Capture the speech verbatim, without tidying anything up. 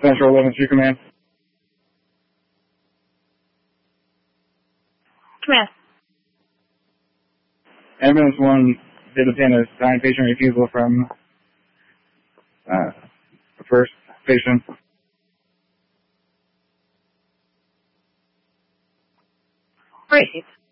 Central eleven two Command. Command. Ambulance one did obtain a signed patient refusal from uh, the first patient. Received.